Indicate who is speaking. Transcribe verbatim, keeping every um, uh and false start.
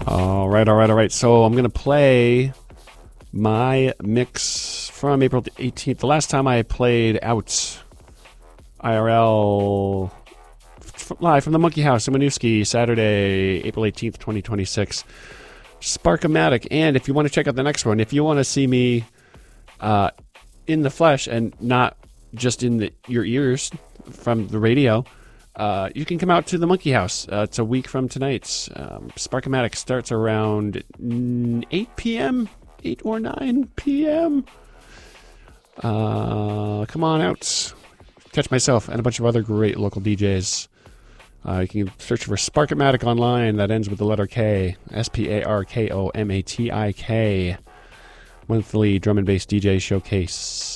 Speaker 1: All right, all right, all right. So I'm going to play my mix from April eighteenth. The last time I played out I R L f- live from the Monkey House in Winooski, Saturday, April eighteenth, twenty twenty-six. Sparkomatic. And if you want to check out the next one, if you want to see me uh, in the flesh and not just in the, your ears from the radio, uh, you can come out to the Monkey House. Uh, it's a week from tonight. Um, Sparkomatic starts around eight p.m., eight or nine p.m. Uh, come on out. Catch myself and a bunch of other great local D Js. Uh, you can search for Sparkomatic online. That ends with the letter K. S P A R K O M A T I K. Monthly drum and bass D J showcase.